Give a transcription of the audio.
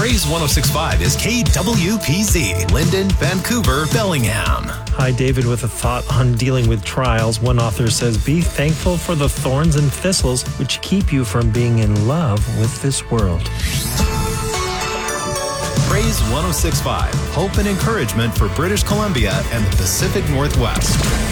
Praise 106.5 is KWPZ, Linden, Vancouver, Bellingham. Hi, David, with a thought on dealing with trials. One author says, be thankful for the thorns and thistles which keep you from being in love with this world. Praise 106.5, hope and encouragement for British Columbia and the Pacific Northwest.